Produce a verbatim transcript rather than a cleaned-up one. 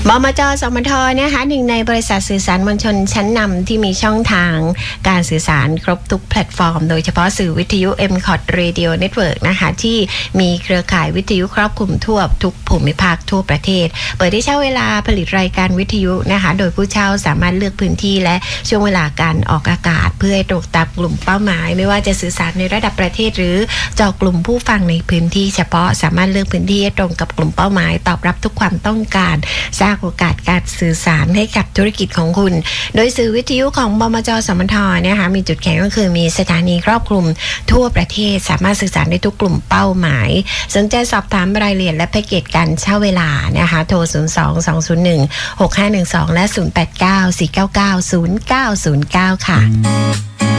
บมจ.สมท.นะคะหนึ่งในบริษัทสื่อสารมวลชนชั้นนำที่มีช่องทางการสื่อสารครบทุกแพลตฟอร์มโดยเฉพาะสื่อวิทยุ เอ็ม คอท Radio Network นะคะที่มีเครือข่ายวิทยุครอบคลุมทั่วทุกภูมิภาคทั่วประเทศเปิดให้เช่าเวลาผลิตรายการวิทยุนะคะโดยผู้เช่าสามารถเลือกพื้นที่และช่วงเวลาการออกอากาศเพื่อให้ตรงตามกลุ่มเป้าหมายไม่ว่าจะสื่อสารในระดับประเทศหรือเจาะกลุ่มผู้ฟังในพื้นที่เฉพาะสามารถเลือกพื้นที่ให้ตรงกับกลุ่มเป้าหมายตอบรับทุกความต้องการสร้างโอกาสการสื่อสารให้กับธุรกิจของคุณโดยสื่อวิทยุของบมจ.สมท.นะคะมีจุดแข็งก็คือมีสถานีครอบคลุมทั่วประเทศสามารถสื่อสารได้ทุกกลุ่มเป้าหมายสนใจสอบถามรายละเอียดและแพ็กเกจการเช่าเวลานะคะโทรศูนย์ สอง สอง ศูนย์ หนึ่ง หก ห้า หนึ่ง สองและศูนย์ แปด เก้า สี่ เก้า เก้า ศูนย์ เก้า ศูนย์ เก้าค่ะ